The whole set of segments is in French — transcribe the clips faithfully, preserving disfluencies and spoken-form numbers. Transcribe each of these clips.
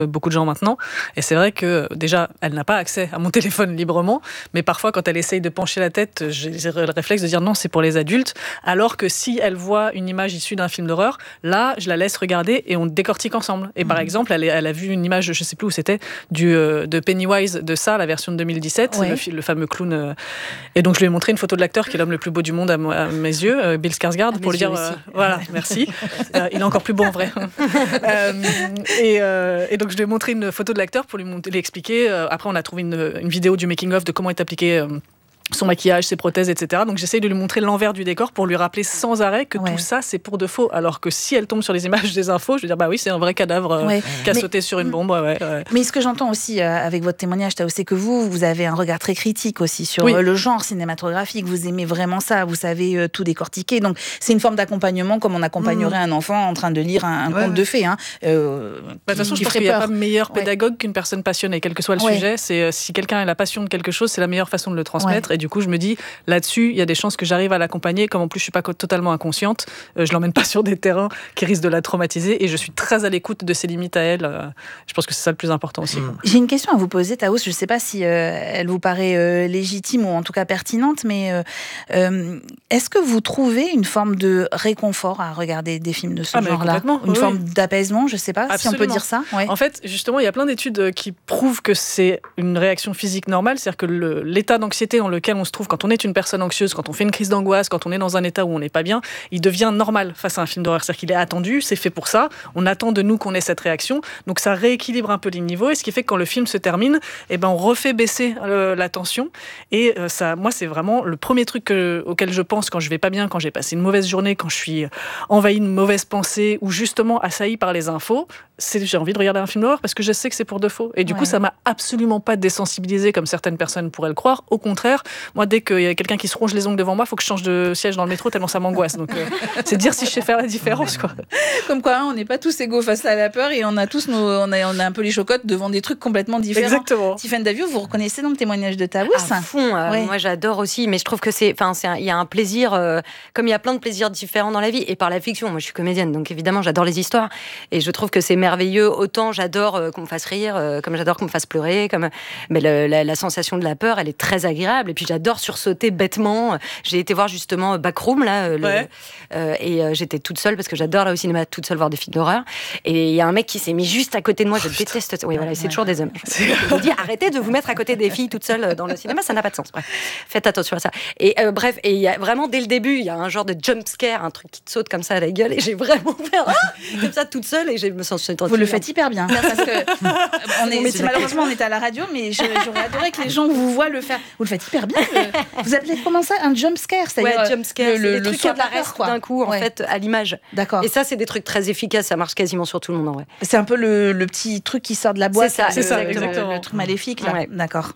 beaucoup de gens maintenant. Et c'est vrai que déjà, elle n'a pas accès à mon téléphone librement, mais parfois quand elle essaye de pencher la tête, j'ai le réflexe de dire non, c'est pour les adultes, alors que si elle voit une image issue d'un film d'horreur, là, je la laisse regarder et on décortique ensemble. Et par mmh. exemple, elle, elle a vu une image, je sais plus où c'était, du, euh, de Pennywise de ça, la version de deux mille dix-sept, ouais. le, le fameux clown. Euh, et donc je lui ai montré une photo de l'acteur qui est l'homme le plus beau du monde à, à mes yeux, euh, Bill Skarsgård, pour lui dire euh, voilà, merci. euh, il est encore plus beau en vrai. euh, et, euh, et donc je lui ai montré une photo de l'acteur pour lui, lui expliquer. Euh, après, on a trouvé une, une vidéo du making-of de comment est appliqué euh, son maquillage, ses prothèses, et cetera. Donc j'essaye de lui montrer l'envers du décor pour lui rappeler sans arrêt que ouais. tout ça, c'est pour de faux. Alors que si elle tombe sur les images des infos, je vais dire, bah oui, c'est un vrai cadavre euh, ouais. qui a mais, sauté sur une bombe. Ouais, ouais. Mais ce que j'entends aussi euh, avec votre témoignage, Tao, c'est que vous, vous avez un regard très critique aussi sur oui. euh, le genre cinématographique. Vous aimez vraiment ça, vous savez euh, tout décortiquer. Donc c'est une forme d'accompagnement comme on accompagnerait mmh. un enfant en train de lire un, un ouais. conte de fées. Hein, euh, bah, de toute façon, je pense qu'il n'y a pas meilleur pédagogue ouais. qu'une personne passionnée, quel que soit le ouais. sujet. C'est, euh, si quelqu'un a la passion de quelque chose, c'est la meilleure façon de le transmettre. Ouais. Et du coup, je me dis, là-dessus, il y a des chances que j'arrive à l'accompagner. Comme en plus, je ne suis pas totalement inconsciente, euh, je ne l'emmène pas sur des terrains qui risquent de la traumatiser. Et je suis très à l'écoute de ses limites à elle. Euh, je pense que c'est ça le plus important aussi. Mmh. J'ai une question à vous poser, Taous. Je ne sais pas si euh, elle vous paraît euh, légitime ou en tout cas pertinente, mais euh, euh, est-ce que vous trouvez une forme de réconfort à regarder des films de ce ah, genre-là ? Une oui. forme d'apaisement, je ne sais pas Absolument. Si on peut dire ça. Ouais. En fait, justement, il y a plein d'études qui prouvent que c'est une réaction physique normale. C'est-à-dire que le, l'état d'anxiété dans lequel on se trouve quand on est une personne anxieuse, quand on fait une crise d'angoisse, quand on est dans un état où on n'est pas bien, il devient normal face à un film d'horreur. C'est-à-dire qu'il est attendu, c'est fait pour ça, on attend de nous qu'on ait cette réaction, donc ça rééquilibre un peu les niveaux, et ce qui fait que quand le film se termine, eh ben on refait baisser euh, la tension, et euh, ça, moi c'est vraiment le premier truc que, auquel je pense quand je vais pas bien, quand j'ai passé une mauvaise journée, quand je suis envahi de mauvaises pensées, ou justement assailli par les infos, c'est j'ai envie de regarder un film d'horreur parce que je sais que c'est pour de faux. Et du ouais. coup, ça m'a absolument pas désensibilisée comme certaines personnes pourraient le croire. Au contraire, moi, dès qu'il y a quelqu'un qui se ronge les ongles devant moi, il faut que je change de siège dans le métro tellement ça m'angoisse. Donc, euh, c'est dire si je sais faire la différence, quoi. Comme quoi, hein, on n'est pas tous égaux face à la peur et on a tous nos, on a, on a un peu les chocottes devant des trucs complètement différents. Exactement. Tiffany Davio, vous reconnaissez dans le témoignage de Taous ? À fond. Euh, ouais. Moi, j'adore aussi, mais je trouve que c'est, enfin, c'est, il y a un plaisir, euh, comme il y a plein de plaisirs différents dans la vie et par la fiction. Moi, je suis comédienne, donc évidemment, j'adore les histoires et je trouve que c'est merveilleux. Autant j'adore euh, qu'on me fasse rire, euh, comme j'adore qu'on me fasse pleurer, comme, mais le, la, la sensation de la peur, elle est très agréable. Et puis j'adore sursauter bêtement. J'ai été voir justement Backroom là, euh, ouais. le, euh, et euh, j'étais toute seule parce que j'adore là au cinéma toute seule voir des films d'horreur. Et il y a un mec qui s'est mis juste à côté de moi. Je déteste. Oui, voilà, c'est ouais. toujours des hommes. Je me dis arrêtez de vous mettre à côté des filles toutes seules dans le cinéma, ça n'a pas de sens. Bref, faites attention à ça. Et euh, bref, et il y a vraiment dès le début, il y a un genre de jump scare, un truc qui te saute comme ça à la gueule. Et j'ai vraiment fait ah comme ça toute seule et je me sens. Vous le faites hyper bien. Parce que on est, c'est malheureusement on est à la radio, mais je, j'aurais adoré que les gens vous voient le faire. Vous le faites hyper bien. Le, vous appelez comment ça, un jump scare, c'est-à-dire ouais, jump scare, le, le, le truc qui apparaissent d'un coup ouais. en fait à l'image. D'accord. Et ça, c'est des trucs très efficaces. Ça marche quasiment sur tout le monde en vrai. C'est un peu le, le petit truc qui sort de la boîte. C'est ça, c'est le, ça, exactement. Le, le truc maléfique là. Ouais. D'accord.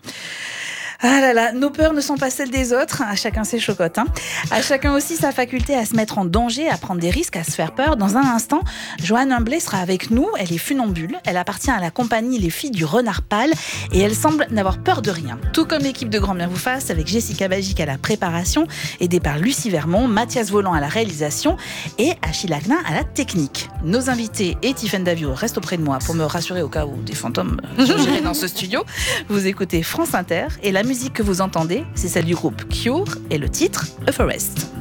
Ah là là, nos peurs ne sont pas celles des autres. À chacun ses chocottes. Hein. À chacun aussi sa faculté à se mettre en danger, à prendre des risques, à se faire peur. Dans un instant, Joanne Humblé sera avec nous. Elle est funambule. Elle appartient à la compagnie Les Filles du Renard Pâle et elle semble n'avoir peur de rien. Tout comme l'équipe de Grand Bien vous fasse, avec Jessica Bagic à la préparation, aidée par Lucie Vermont, Mathias Volant à la réalisation et Achille Agnin à la technique. Nos invités et Tiffany Davio restent auprès de moi pour me rassurer au cas où des fantômes surgiraient dans ce studio. Vous écoutez France Inter et la musique que vous entendez, c'est celle du groupe Cure et le titre A Forest.